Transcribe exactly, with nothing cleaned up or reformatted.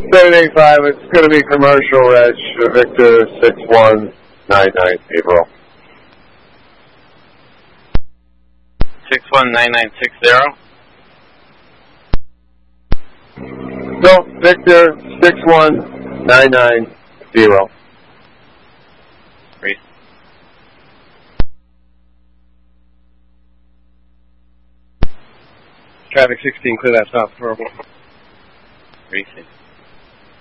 seven eight five, it's going to be commercial, Reg, Victor six one nine nine zero. six one nine nine six zero? No, Victor six one nine nine zero. Great. Traffic sixteen, clear that stop for Great.